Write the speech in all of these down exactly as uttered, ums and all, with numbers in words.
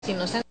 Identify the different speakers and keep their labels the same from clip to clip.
Speaker 1: inocentes.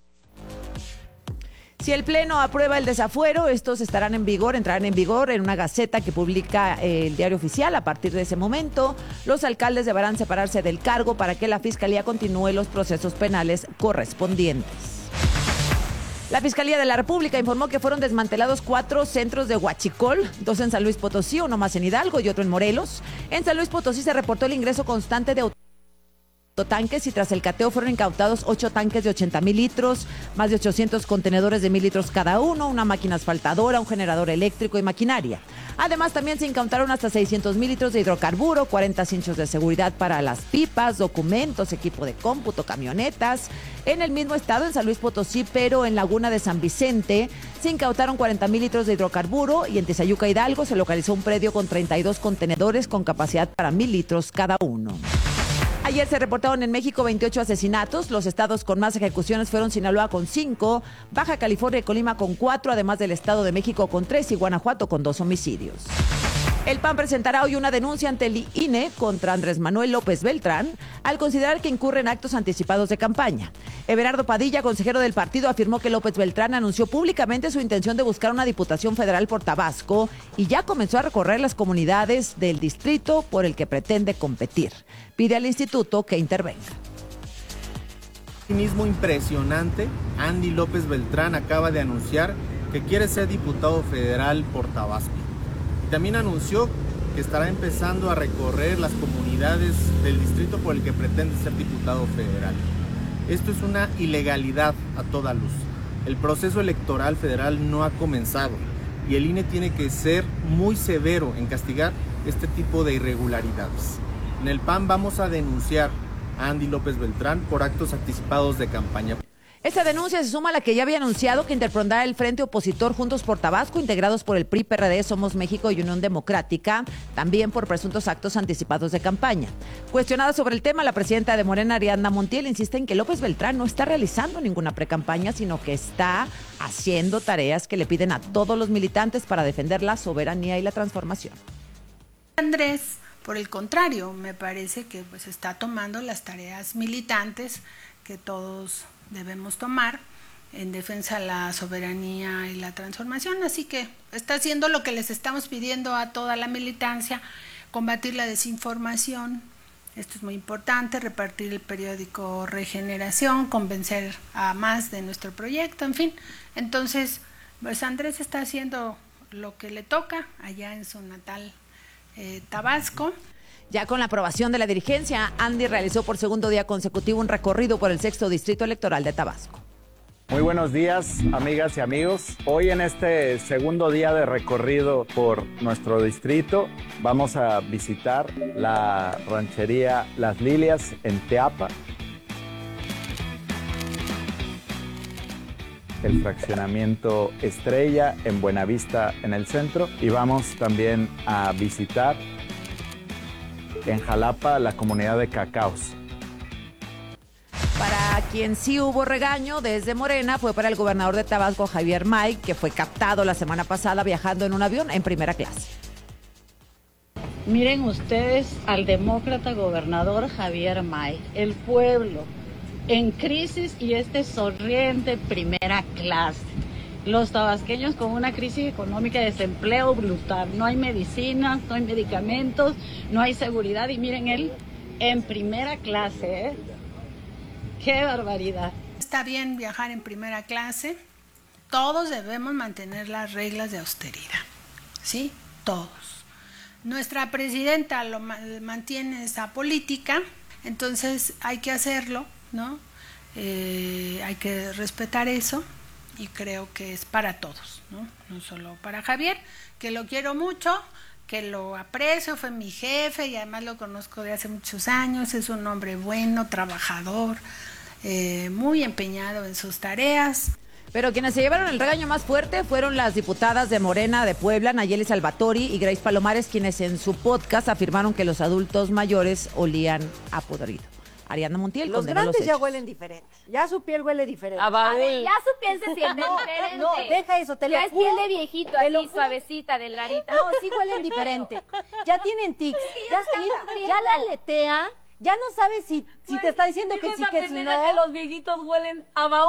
Speaker 2: Si el Pleno aprueba el desafuero, estos estarán en vigor, entrarán en vigor en una gaceta que publica el Diario Oficial. A partir de ese momento, los alcaldes deberán separarse del cargo para que la Fiscalía continúe los procesos penales correspondientes. La Fiscalía de la República informó que fueron desmantelados cuatro centros de huachicol, dos en San Luis Potosí, uno más en Hidalgo y otro en Morelos. En San Luis Potosí se reportó el ingreso constante de tanques y tras el cateo fueron incautados ocho tanques de ochenta mil litros, más de ochocientos contenedores de mil litros cada uno, una máquina asfaltadora, un generador eléctrico y maquinaria. Además, también se incautaron hasta seiscientos mil litros de hidrocarburo, cuarenta cinchos de seguridad para las pipas, documentos, equipo de cómputo, camionetas. En el mismo estado, en San Luis Potosí, pero en Laguna de San Vicente, se incautaron cuarenta mil litros de hidrocarburo y en Tizayuca, Hidalgo, se localizó un predio con treinta y dos contenedores con capacidad para mil litros cada uno. Ayer se reportaron en México veintiocho asesinatos. Los estados con más ejecuciones fueron Sinaloa con cinco, Baja California y Colima con cuatro, además del Estado de México con tres y Guanajuato con dos homicidios. El P A N presentará hoy una denuncia ante el I N E contra Andrés Manuel López Beltrán al considerar que incurre en actos anticipados de campaña. Everardo Padilla, consejero del partido, afirmó que López Beltrán anunció públicamente su intención de buscar una diputación federal por Tabasco y ya comenzó a recorrer las comunidades del distrito por el que pretende competir. Pide al instituto que intervenga.
Speaker 3: Mismo impresionante, Andy López Beltrán acaba de anunciar que quiere ser diputado federal por Tabasco. También anunció que estará empezando a recorrer las comunidades del distrito por el que pretende ser diputado federal. Esto es una ilegalidad a toda luz. El proceso electoral federal no ha comenzado y el I N E tiene que ser muy severo en castigar este tipo de irregularidades. En el P A N vamos a denunciar a Andy López Beltrán por actos anticipados de campaña.
Speaker 2: Esta denuncia se suma a la que ya había anunciado que interpondrá el Frente Opositor Juntos por Tabasco, integrados por el P R I, P R D, Somos México y Unión Democrática, también por presuntos actos anticipados de campaña. Cuestionada sobre el tema, la presidenta de Morena, Ariadna Montiel, insiste en que López Beltrán no está realizando ninguna precampaña, sino que está haciendo tareas que le piden a todos los militantes para defender la soberanía y la transformación.
Speaker 4: Andrés, por el contrario, me parece que pues está tomando las tareas militantes que todos debemos tomar en defensa de la soberanía y la transformación, así que está haciendo lo que les estamos pidiendo a toda la militancia, combatir la desinformación, esto es muy importante, repartir el periódico Regeneración, convencer a más de nuestro proyecto, en fin, entonces pues Andrés está haciendo lo que le toca allá en su natal eh, Tabasco.
Speaker 2: Ya con la aprobación de la dirigencia, Andy realizó por segundo día consecutivo un recorrido por el sexto distrito electoral de Tabasco.
Speaker 5: Muy buenos días, amigas y amigos. Hoy en este segundo día de recorrido por nuestro distrito, vamos a visitar la ranchería Las Lilias en Teapa, el fraccionamiento Estrella en Buenavista en el centro y vamos también a visitar en Jalapa la comunidad de Cacaos.
Speaker 2: Para quien sí hubo regaño desde Morena fue para el gobernador de Tabasco, Javier May, que fue captado la semana pasada viajando en un avión en primera clase.
Speaker 6: Miren ustedes al demócrata gobernador Javier May, el pueblo en crisis y este sonriente primera clase. Los tabasqueños con una crisis económica de desempleo brutal, no hay medicinas, no hay medicamentos, no hay seguridad y miren él en primera clase, ¿eh? ¡Qué barbaridad!
Speaker 4: Está bien viajar en primera clase, todos debemos mantener las reglas de austeridad, ¿sí? Todos. Nuestra presidenta lo mantiene esa política, entonces hay que hacerlo, ¿no? Eh, hay que respetar eso. Y creo que es para todos, ¿no? No solo para Javier, que lo quiero mucho, que lo aprecio, fue mi jefe y además lo conozco de hace muchos años, es un hombre bueno, trabajador, eh, muy empeñado en sus tareas.
Speaker 2: Pero quienes se llevaron el regaño más fuerte fueron las diputadas de Morena de Puebla, Nayeli Salvatori y Grace Palomares, quienes en su podcast afirmaron que los adultos mayores olían a podrido. Ariadna Montiel
Speaker 7: los
Speaker 2: condenó
Speaker 7: grandes
Speaker 2: los
Speaker 7: ya
Speaker 2: hechos.
Speaker 7: huelen diferente, ya su piel huele diferente.
Speaker 1: A baúl.
Speaker 8: Ya su piel se siente
Speaker 7: no,
Speaker 8: diferente.
Speaker 7: no, deja eso, te
Speaker 8: ya
Speaker 7: lo
Speaker 8: es
Speaker 7: juro.
Speaker 8: piel de viejito,
Speaker 7: Te lo
Speaker 8: así,
Speaker 7: juro.
Speaker 8: suavecita, delgadita.
Speaker 7: No, sí huelen diferente. Ya tienen tics.
Speaker 8: ya
Speaker 7: Ya,
Speaker 8: están
Speaker 7: mira,
Speaker 8: sufriendo.
Speaker 7: ya la aletea Ya no sabes si, si te está diciendo que
Speaker 1: Dijo
Speaker 7: sí,
Speaker 1: esa
Speaker 7: que sí,
Speaker 1: pendeja
Speaker 7: no.
Speaker 1: que los viejitos huelen a baúl.